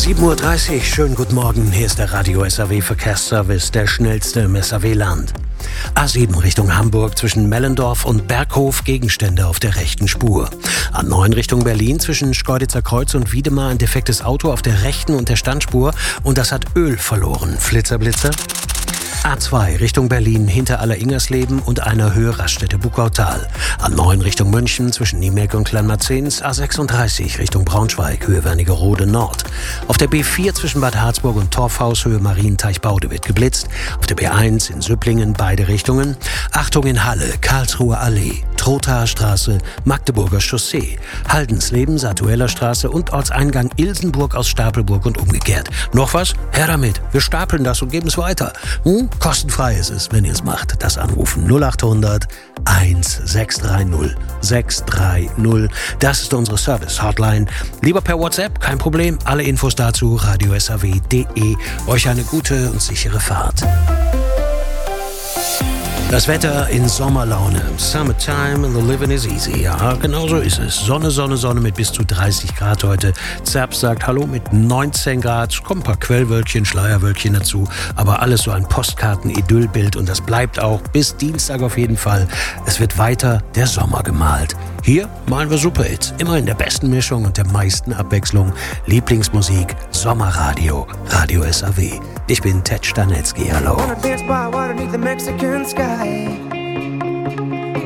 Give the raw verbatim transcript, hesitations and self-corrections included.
sieben Uhr dreißig, schönen guten Morgen. Hier ist der Radio S A W Verkehrsservice, der schnellste im S A W-Land. A sieben Richtung Hamburg zwischen Mellendorf und Berghof, Gegenstände auf der rechten Spur. A neun Richtung Berlin zwischen Schkeuditzer Kreuz und Wiedemar ein defektes Auto auf der rechten und der Standspur und das hat Öl verloren. Flitzer, Blitzer. A zwei Richtung Berlin hinter Aller-Ingersleben und einer Höhe Raststätte Buckautal. A neun Richtung München zwischen Niemelk und Kleinmarzens. A sechsunddreißig Richtung Braunschweig, Höhe Wernigerode Nord. Auf der B vier zwischen Bad Harzburg und Torfhaus, Höhe Marienteich-Baude wird geblitzt. Auf der B eins in Süpplingen beide Richtungen. Achtung in Halle, Karlsruher Allee, Trothaer Straße, Magdeburger Chaussee, Haldensleben, Satueller Straße und Ortseingang Ilsenburg aus Stapelburg und umgekehrt. Noch was? Her damit. Wir stapeln das und geben es weiter. Hm? Kostenfrei ist es, wenn ihr es macht. Das anrufen null acht hundert eins sechs drei null sechs drei null. Das ist unsere Service-Hotline. Lieber per WhatsApp, kein Problem. Alle Infos dazu radio s a w punkt d e. Euch eine gute und sichere Fahrt. Das Wetter in Sommerlaune. Summertime and the living is easy. Ja, genau so ist es. Sonne, Sonne, Sonne mit bis zu dreißig Grad heute. Zerb sagt Hallo mit neunzehn Grad. Kommen ein paar Quellwölkchen, Schleierwölkchen dazu. Aber alles so ein Postkarten-Idyllbild. Und das bleibt auch bis Dienstag auf jeden Fall. Es wird weiter der Sommer gemalt. Hier malen wir Superhits. Immer in der besten Mischung und der meisten Abwechslung. Lieblingsmusik, Sommerradio, Radio S A W. Ich bin Ted Stanetzky. Hallo. Wanna dance by water 'neath the Mexican sky.